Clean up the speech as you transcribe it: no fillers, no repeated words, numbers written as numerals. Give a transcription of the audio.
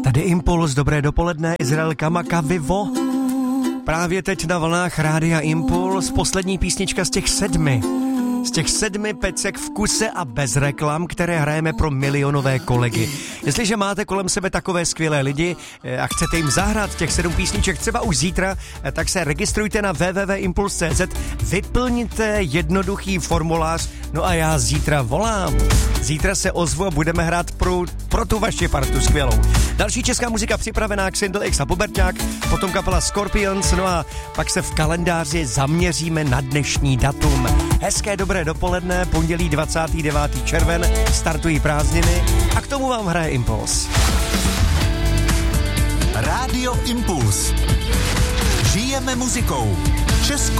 Tady Impuls, dobré dopoledne, Izrael Kamaka, Vivo. Právě teď na vlnách Rádia Impuls, poslední písnička z těch 7. Z těch 7 pecek v kuse a bez reklam, které hrajeme pro milionové kolegy. Jestliže máte kolem sebe takové skvělé lidi a chcete jim zahrát těch 7 písniček třeba už zítra, tak se registrujte na www.impuls.cz, vyplňte jednoduchý formulář, no a já zítra volám. Zítra se ozvu a budeme hrát pro tu vaši partu skvělou. Další česká muzika připravená, Xindl X a Puberťák, potom kapela Scorpions, no a pak se v kalendáři zaměříme na dnešní datum. Hezké dobré dopoledne, pondělí 29. červen, startují prázdniny a k tomu vám hraje Impuls. Rádio Impuls. Žijeme muzikou. Česko